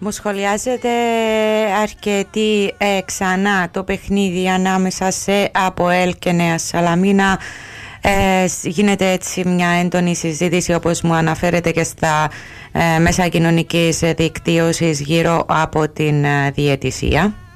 Μου σχολιάζεται αρκετή ξανά το παιχνίδι ανάμεσα σε ΑΠΟΕΛ και Νέα Σαλαμίνα. Γίνεται έτσι μια έντονη συζήτηση, όπως μου αναφέρεται και στα μέσα κοινωνικής δικτύωσης, γύρω από την διαιτησία.